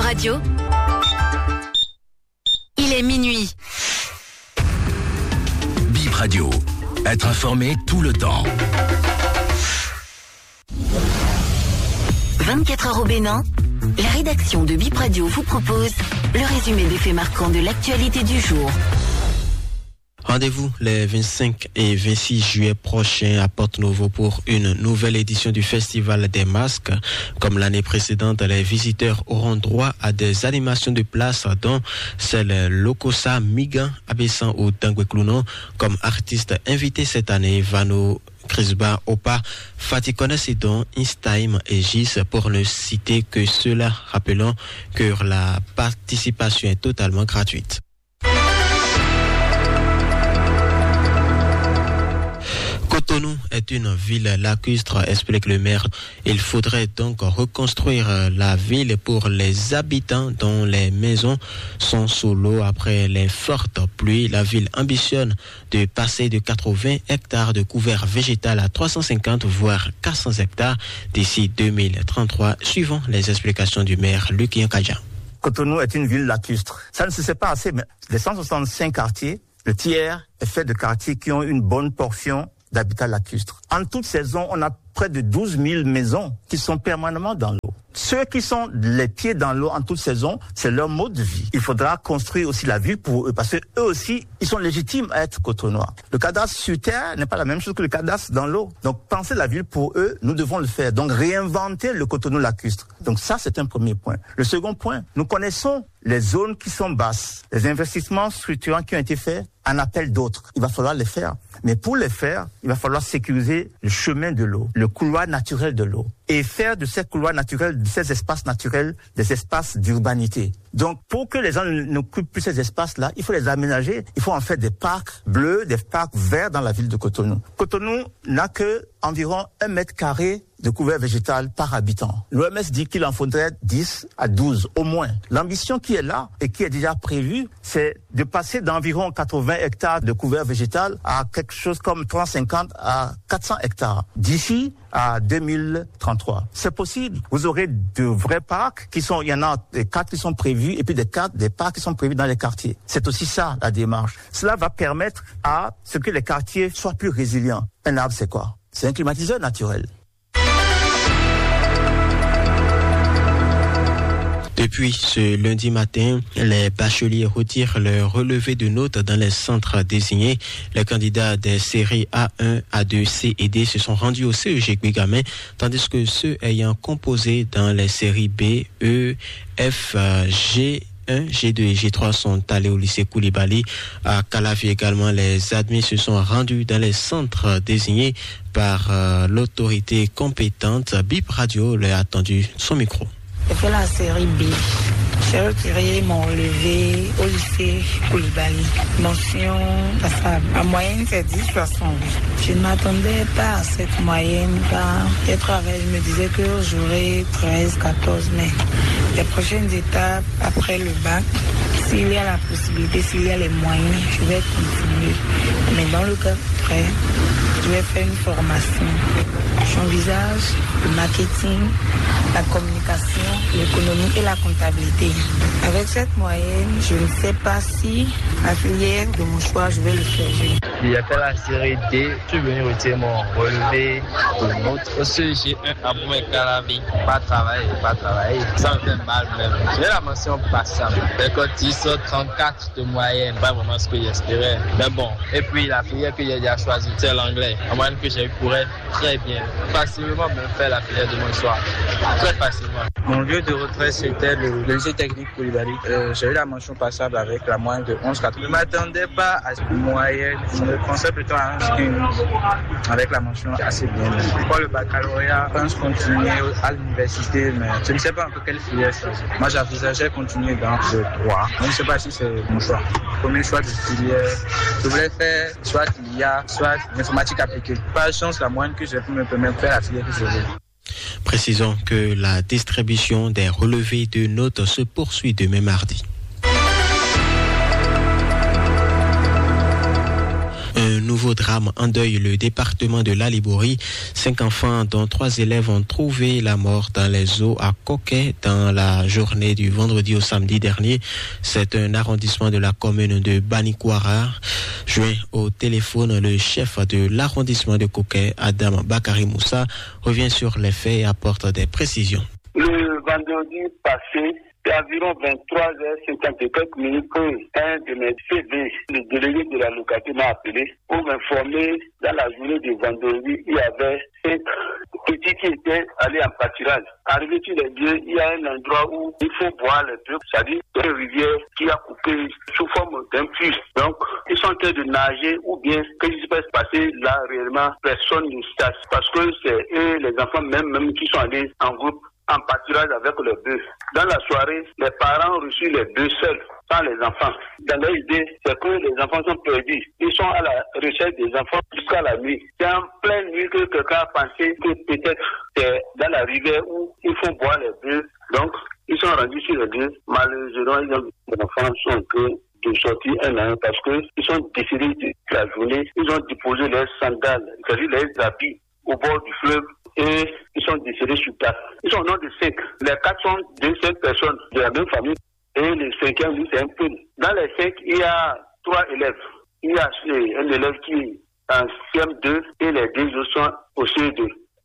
Radio. Il est minuit. Bip Radio. Être informé tout le temps. 24 heures au Bénin. La rédaction de Bip Radio vous propose le résumé des faits marquants de l'actualité du jour. Rendez-vous les 25 et 26 juillet prochains à Porto Novo pour une nouvelle édition du Festival des Masques. Comme l'année précédente, les visiteurs auront droit à des animations de place dont celle Lokosa, Migan, Abessan ou Dangweklounon. Comme artistes invités cette année, Vano, Crisba, Opa, Fatikone Sidon, Instaim et Gis pour ne citer que ceux-là. Rappelons que la participation est totalement gratuite. Cotonou est une ville lacustre, explique le maire. Il faudrait donc reconstruire la ville pour les habitants dont les maisons sont sous l'eau après les fortes pluies. La ville ambitionne de passer de 80 hectares de couvert végétal à 350 voire 400 hectares d'ici 2033, suivant les explications du maire Luc Yankadja. Cotonou est une ville lacustre. Ça ne se sait pas assez, mais les 165 quartiers, le tiers est fait de quartiers qui ont une bonne portion d'habitat lacustre. En toute saison, on a près de 12 000 maisons qui sont permanemment dans l'eau. Ceux qui sont les pieds dans l'eau en toute saison, c'est leur mode de vie. Il faudra construire aussi la ville pour eux, parce que eux aussi, ils sont légitimes à être cotonois. Le cadastre sur terre n'est pas la même chose que le cadastre dans l'eau. Donc, penser la ville pour eux, nous devons le faire. Donc, réinventer le cotonou lacustre. Donc, ça, c'est un premier point. Le second point, nous connaissons les zones qui sont basses. Les investissements structurants qui ont été faits en appellent d'autres. Il va falloir les faire. Mais pour les faire, il va falloir sécuriser le chemin de l'eau, le couloir naturel de l'eau, et faire de ces couloirs naturels, de ces espaces naturels, des espaces d'urbanité. Donc, pour que les gens n'occupent plus ces espaces-là, il faut les aménager. Il faut en faire des parcs bleus, des parcs verts dans la ville de Cotonou. Cotonou n'a que environ 1 mètre carré de couvert végétal par habitant. L'OMS dit qu'il en faudrait 10 à 12 au moins. L'ambition qui est là et qui est déjà prévue, c'est de passer d'environ 80 hectares de couvert végétal à quelque chose comme 350 à 400 hectares d'ici à 2033. C'est possible. Vous aurez de vrais parcs qui sont, il y en a 4 qui sont prévus et puis des parcs qui sont prévus dans les quartiers. C'est aussi ça la démarche. Cela va permettre à ce que les quartiers soient plus résilients. Un arbre, c'est quoi? C'est un climatiseur naturel. Depuis ce lundi matin, les bacheliers retirent leur relevé de notes dans les centres désignés. Les candidats des séries A1, A2, C et D se sont rendus au CEG Guigamin, tandis que ceux ayant composé dans les séries B, E, F, G, G2 et G3 sont allés au lycée Koulibaly. À Calavi également, les admis se sont rendus dans les centres désignés par l'autorité compétente. Bip Radio leur a tendu son micro. J'ai fait la série B. J'ai retiré mon relevé au lycée Koulibaly. Mention passable. La moyenne, c'est 10,68. Je ne m'attendais pas à cette moyenne car les travail me disait que j'aurais 13, 14 mai. Les prochaines étapes après le bac, s'il y a la possibilité, s'il y a les moyens, je vais continuer. Mais dans le cas près, je vais faire une formation. J'envisage le marketing, la communication, l'économie et la comptabilité. Avec cette moyenne, je ne sais pas si la filière de mon choix, je vais le faire. J'ai fait la série D, je suis venu retirer mon relevé de notes. Au CEG 1 à Boumé-Calavi, pas travailler, ça me fait mal même. J'ai la mention passable. Les codes 10 34 de moyenne, pas vraiment ce que j'espérais. Mais bon, et puis la filière que j'ai déjà choisie, c'est l'anglais. La moyenne que j'ai eu pourrait très bien, facilement me faire la filière de mon choix. Très facilement. Mon lieu de retrait, c'était le lycée technique Koulibaly. J'ai eu la mention passable avec la moyenne de 11,4. Je ne m'attendais pas à cette moyenne. Je me pensais plutôt à un skin avec la mention assez bien. Pour le baccalauréat, je pense continuer à l'université, mais je ne sais pas un peu quelle filière choisir. Moi, j'envisageais continuer dans le droit. Je ne sais pas si c'est mon choix. Premier choix de filière, je voulais faire soit l'IA, soit l'informatique appliquée. Par chance, la moyenne que j'ai pu me permettre de faire la filière que je veux. Précisons que la distribution des relevés de notes se poursuit demain mardi. Un nouveau drame endeuille le département de l'Alibori. 5 enfants, dont 3 élèves, ont trouvé la mort dans les eaux à Coquet dans la journée du vendredi au samedi dernier. C'est un arrondissement de la commune de Banikwara. Joint au téléphone, le chef de l'arrondissement de Coquet, Adam Bakari Moussa, revient sur les faits et apporte des précisions. Le vendredi passé, c'est environ 23h54 que un de mes CV, le délégué de la localité, m'a appelé pour m'informer dans la journée du vendredi, il y avait 5 petits qui étaient allés en pâturage. Arrivé sur les lieux, il y a un endroit où il faut boire les bœufs, c'est-à-dire une rivière qui a coupé sous forme d'un puits. Donc, ils sont en train de nager ou bien qu'est-ce qui peut se passer là réellement, personne ne sait. Parce que c'est eux, les enfants même qui sont allés en groupe en pâturage avec les bœufs. Dans la soirée, les parents ont reçu les bœufs seuls, sans les enfants. Dans leur idée, c'est que les enfants sont perdus. Ils sont à la recherche des enfants jusqu'à la nuit. C'est en pleine nuit que quelqu'un a pensé que peut-être c'est dans la rivière où ils font boire les bœufs. Donc, ils sont rendus sur les lieux. Malheureusement, les enfants sont en train de sortir un à un parce qu'ils sont décédés de la journée. Ils ont déposé leurs sandales, c'est-à-dire leurs habits au bord du fleuve. Et ils sont décédés sur place. Ils sont au nom de 5. Les 4 sont de 5 personnes de la même famille. Et le 5e, lui, c'est un peu. Dans les 5, il y a 3 élèves. Il y a un élève qui est en CM2 et les 2 autres sont au CE2.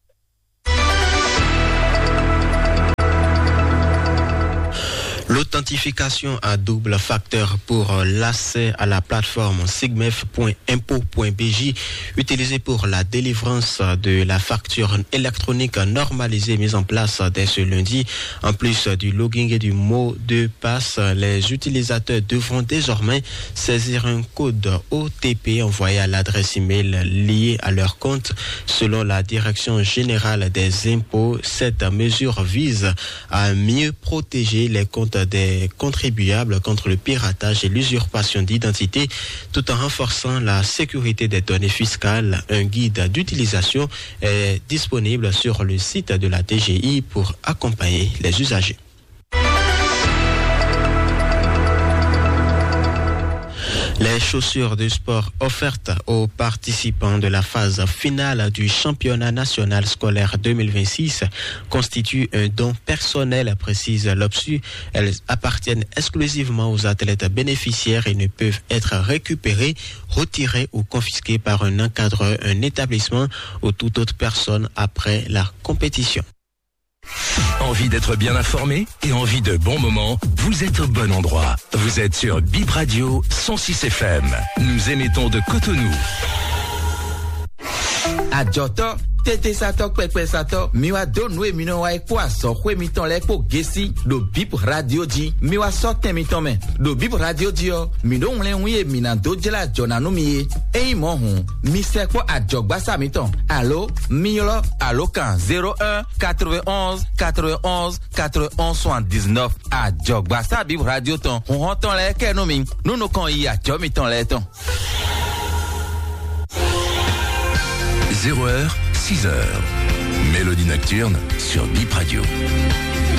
L'authentification à double facteur pour l'accès à la plateforme sigmef.impo.bj utilisée pour la délivrance de la facture électronique normalisée mise en place dès ce lundi. En plus du login et du mot de passe, les utilisateurs devront désormais saisir un code OTP envoyé à l'adresse email liée à leur compte. Selon la Direction générale des impôts, cette mesure vise à mieux protéger les comptes des contribuables contre le piratage et l'usurpation d'identité, tout en renforçant la sécurité des données fiscales. Un guide d'utilisation est disponible sur le site de la DGI pour accompagner les usagers. Les chaussures de sport offertes aux participants de la phase finale du championnat national scolaire 2026 constituent un don personnel, précise l'OPSU. Elles appartiennent exclusivement aux athlètes bénéficiaires et ne peuvent être récupérées, retirées ou confisquées par un encadreur, un établissement ou toute autre personne après la compétition. Envie d'être bien informé et envie de bons moments? Vous êtes au bon endroit. Vous êtes sur Bip Radio 106 FM. Nous émettons de Cotonou. Adjoto, tete sato kwekwe sato, miwa donwe mino wa ekwa so kwe miton le ko gesi do Bip Radio di, miwa so temiton men, do Bip Radio di yo, mido unlen wiye minan do jela jonanu miye, e imo hun, mi sekwo adjogba sa miton, allo, miyolo, allo kan 01 91 91 91 79, adjogba sa Bip Radio ton, on honton le ke nou mi, nou nou kon yi adjo miton le ton. 0h, 6h. Mélodie nocturne sur Bip Radio.